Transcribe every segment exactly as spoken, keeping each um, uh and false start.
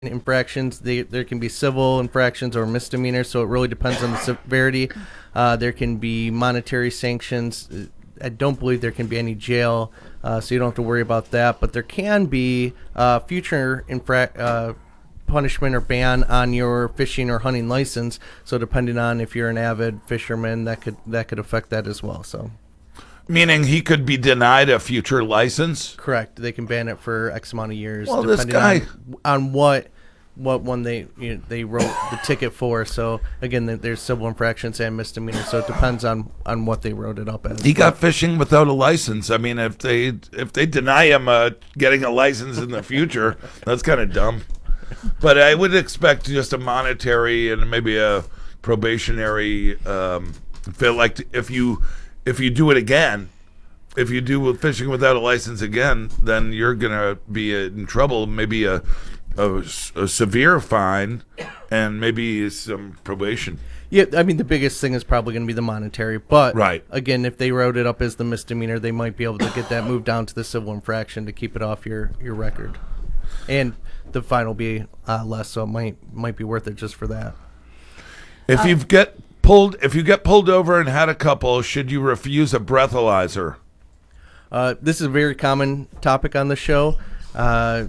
infractions. They, there can be civil infractions or misdemeanors, so it really depends on the severity. Uh, there can be monetary sanctions. I don't believe there can be any jail, uh, so you don't have to worry about that. But there can be uh, future infra- uh, punishment or ban on your fishing or hunting license. So depending on if you're an avid fisherman, that could that could affect that as well. So. Meaning he could be denied a future license? Correct. They can ban it for X amount of years. Well, this guy... On, on what what one they you know, they wrote the ticket for. So, again, there's civil infractions and misdemeanors. So it depends on, on what they wrote it up as. He got fishing without a license. I mean, if they if they deny him uh, getting a license in the future, that's kind of dumb. But I would expect just a monetary and maybe a probationary um, feel like if you... If you do it again, if you do fishing without a license again, then you're going to be in trouble. Maybe a, a, a severe fine and maybe some probation. Yeah, I mean, the biggest thing is probably going to be the monetary. But, right. again, if they wrote it up as the misdemeanor, they might be able to get that moved down to the civil infraction to keep it off your, your record. And the fine will be uh, less, so it might might be worth it just for that. If uh, you get... Pulled. If you get pulled over and had a couple, should you refuse a breathalyzer? Uh, this is a very common topic on the show. Uh,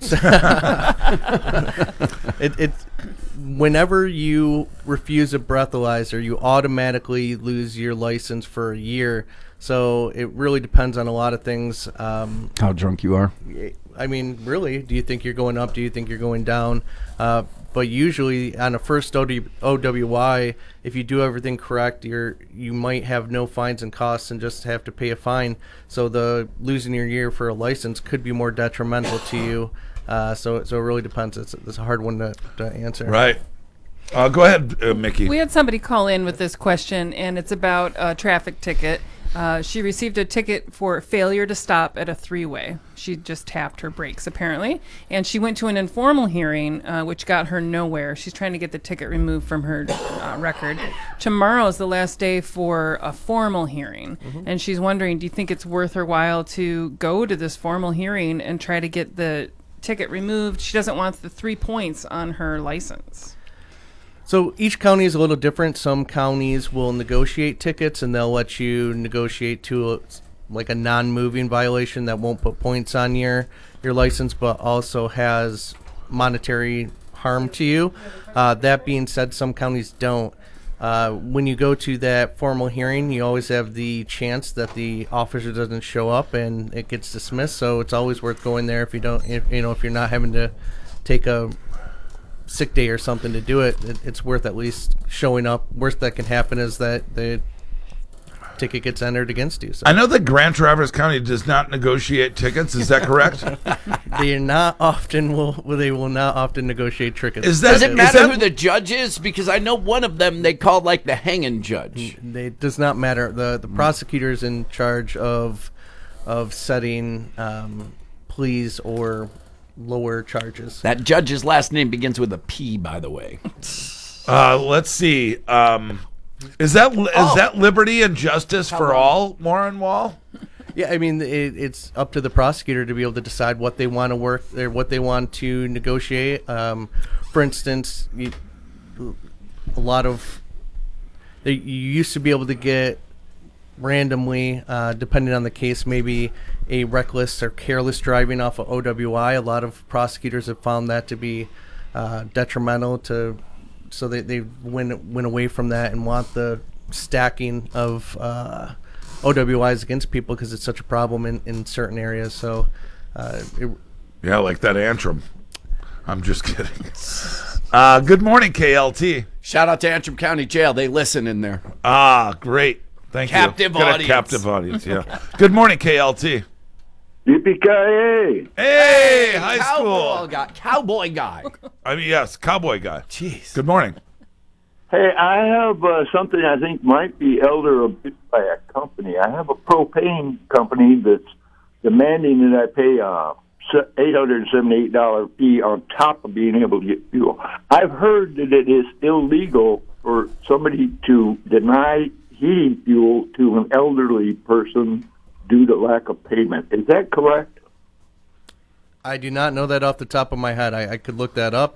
it, it's whenever you refuse a breathalyzer, you automatically lose your license for a year. So it really depends on a lot of things. Um, How drunk you are? I mean, really, do you think you're going up? Do you think you're going down? Uh, But usually on a first O W I, if you do everything correct, you're you might have no fines and costs and just have to pay a fine. So the losing your year for a license could be more detrimental to you. Uh, so so it really depends. It's, it's a hard one to, to answer. Right. Uh, go ahead, uh, Mickey. We had somebody call in with this question, and it's about a traffic ticket. Uh, she received a ticket for failure to stop at a three-way. She just tapped her brakes, apparently. And she went to an informal hearing, uh, which got her nowhere. She's trying to get the ticket removed from her uh, record. Tomorrow is the last day for a formal hearing. Mm-hmm. And she's wondering, do you think it's worth her while to go to this formal hearing and try to get the ticket removed? She doesn't want the three points on her license. So each county is a little different. Some counties will negotiate tickets, and they'll let you negotiate to a, like a non-moving violation that won't put points on your, your license, but also has monetary harm to you. Uh, that being said, some counties don't. Uh, when you go to that formal hearing, you always have the chance that the officer doesn't show up and it gets dismissed. So it's always worth going there if you don't, if, you know, if you're not having to take a sick day or something to do it, it, it's worth at least showing up. Worst that can happen is that the ticket gets entered against you. So. I know that Grand Traverse County does not negotiate tickets. Is that correct? They are not often will they will not often negotiate tickets. Is that, Does it matter that, who the judge is? Because I know one of them they called like the hanging judge. They, it does not matter. The the prosecutor is in charge of of setting um, pleas or lower charges. That judge's last name begins with a P, by the way. Uh, let's see. Um, is that is oh. that liberty and justice for all, Warren Wall? Yeah, I mean, it, it's up to the prosecutor to be able to decide what they want to work or what they want to negotiate. Um, for instance, you, a lot of they, you used to be able to get randomly, uh, depending on the case, maybe a reckless or careless driving off of O W I. A lot of prosecutors have found that to be uh, detrimental to, so they, they went, went away from that and want the stacking of uh, O W Is against people because it's such a problem in, in certain areas. So, uh, it, yeah, like that Antrim. I'm just kidding. Uh, good morning, K L T. Shout out to Antrim County Jail. They listen in there. Ah, great. Thank captive you. Audience. Captive audience, yeah. Good morning, K L T. Yippee-ki-yay! Hey, high Cowboy school. Guy. Cowboy guy. I mean, yes, cowboy guy. Jeez. Good morning. Hey, I have uh, something I think might be elder abuse by a company. I have a propane company that's demanding that I pay a eight hundred seventy-eight dollars fee on top of being able to get fuel. I've heard that it is illegal for somebody to deny heating fuel to an elderly person due to lack of payment. Is that correct? I do not know that off the top of my head. I, I could look that up.